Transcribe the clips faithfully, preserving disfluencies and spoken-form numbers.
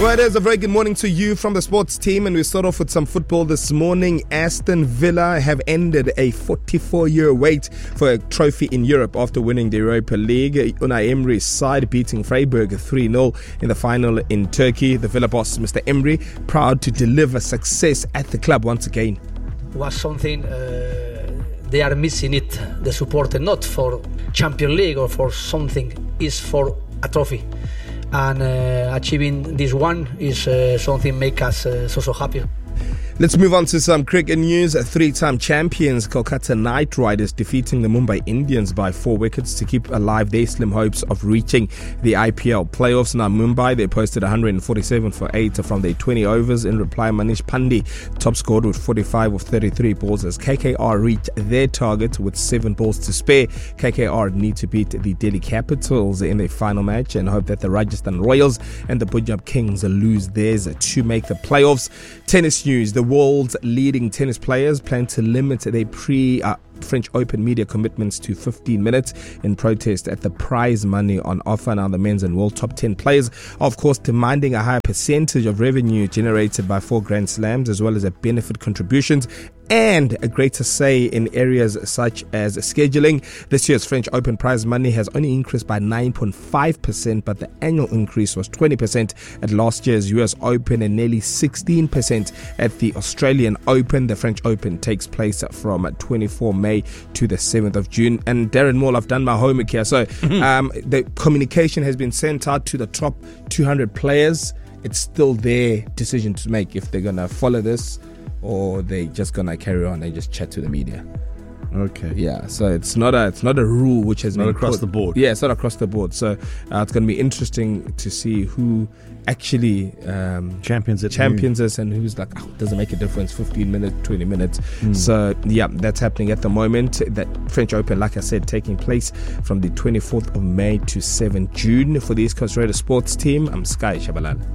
Well, it is a very good morning to you from the sports team, and we start off with some football this morning. Aston Villa have ended a forty-four-year wait for a trophy in Europe after winning the Europa League. Unai Emery's side beating Freiburg three nil in the final in Turkey. The Villa boss, Mister Emery, proud to deliver success at the club once again. Was something uh, they are missing it, the support, not for Champions League or for something, is for a trophy. And uh, achieving this one is uh, something make us uh, so so happy. Let's move on to some cricket news. Three-time champions Kolkata Knight Riders defeating the Mumbai Indians by four wickets to keep alive their slim hopes of reaching the I P L playoffs. Now Mumbai, they posted one hundred forty-seven for eight from their twenty overs. In reply, Manish Pandey top scored with forty-five of thirty-three balls as K K R reached their target with seven balls to spare. K K R need to beat the Delhi Capitals in their final match and hope that the Rajasthan Royals and the Punjab Kings lose theirs to make the playoffs. Tennis news. The world's leading tennis players plan to limit their pre uh, French Open media commitments to fifteen minutes in protest at the prize money on offer. Now the men's and world top ten players are of course demanding a higher percentage of revenue generated by four Grand Slams, as well as a benefit contributions and a greater say in areas such as scheduling. This year's French Open prize money has only increased by nine point five percent, but the annual increase was twenty percent at last year's U S Open and nearly sixteen percent at the Australian Open. The French Open takes place from twenty-fourth of May to the seventh of June. And Darren Moore, I've done my homework here. So um, the communication has been sent out to the top two hundred players. It's still their decision to make if they're going to follow this or they just gonna carry on and just chat to the media. Okay. Yeah. So it's not a it's not a rule which has not been across put, the board. Yeah, it's not across the board. So uh, it's gonna be interesting to see who actually um, champions it, champions us, and who's like, oh, doesn't make a difference. fifteen minutes, twenty minutes. Mm. So yeah, that's happening at the moment. That French Open, like I said, taking place from the twenty-fourth of May to seventh of June. For the East Coast Radio Sports team, I'm Sky Shabalala.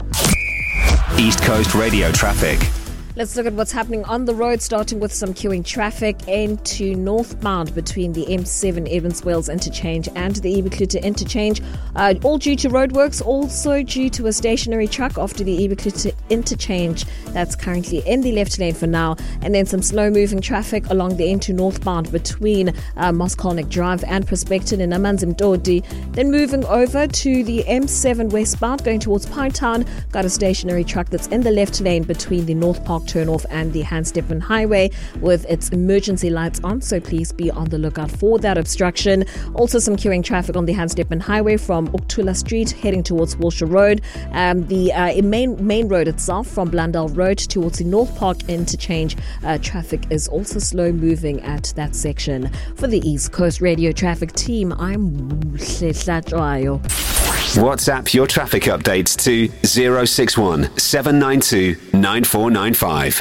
East Coast Radio traffic. Let's look at what's happening on the road, starting with some queuing traffic into northbound between the M seven Evans-Wales interchange and the Ibeklute interchange. Uh, all due to roadworks, also due to a stationary truck after the Ibeklute interchange. That's currently in the left lane for now. And then some slow-moving traffic along the N two northbound between uh, Moskalnik Drive and Prospecton in Amanzimtoti. Then moving over to the M seven westbound, going towards Pinetown. Got a stationary truck that's in the left lane between the North Park turnoff and the Hans Steppen Highway with its emergency lights on, so please be on the lookout for that obstruction. Also some queuing traffic on the Hans Steppen Highway from Uktula Street heading towards Wilshire Road. Um, the uh, main main road itself from Blandale Road towards the North Park interchange. Uh, traffic is also slow moving at that section. For the East Coast Radio Traffic Team, I'm Hletlatwayo. WhatsApp your traffic updates to zero six one seven nine two nine four nine five.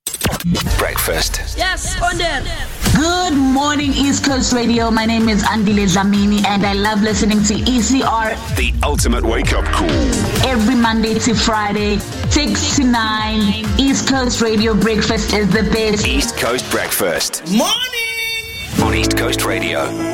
Breakfast. Yes, on there. Good morning, East Coast Radio. My name is Andile Dlamini, and I love listening to E C R. The ultimate wake-up call. Every Monday to Friday, six to nine. East Coast Radio Breakfast is the best. East Coast Breakfast. Morning! On East Coast Radio.